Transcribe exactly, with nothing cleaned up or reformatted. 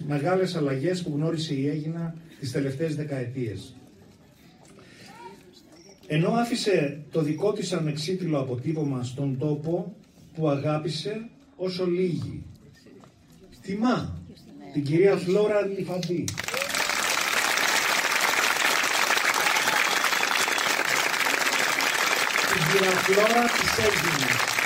μεγάλες αλλαγές που γνώρισε η Αίγινα τις τελευταίες δεκαετίες. Ενώ άφησε το δικό της ανεξίτηλο αποτύπωμα στον τόπο που αγάπησε όσο λίγοι. Τιμά την κυρία Φλόρα Λιφαντή. Την κυρία Φλόρα της Αίγινας.